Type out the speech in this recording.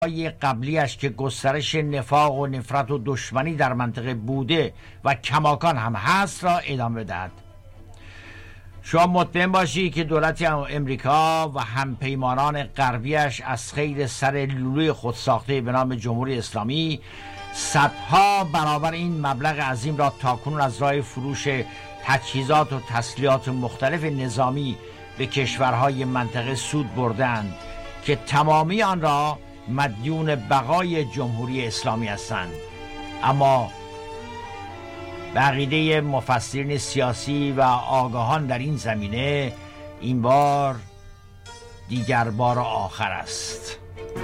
قبلیش که گسترش نفاق و نفرت و دشمنی در منطقه بوده و کماکان هم هست را ادامه دهد. شما مطمئن باشید که دولت امریکا و همپیمانان غربیش از خیر سر لولوی خود ساخته به نام جمهوری اسلامی صدها برابر این مبلغ عظیم را تاکنون از راه فروش تجهیزات و تسلیحات مختلف نظامی به کشورهای منطقه سود بردند که تمامی آن را مدیون بقای جمهوری اسلامی هستند. اما به عقیده مفسرین سیاسی و آگاهان در این زمینه این بار دیگر بار آخر است.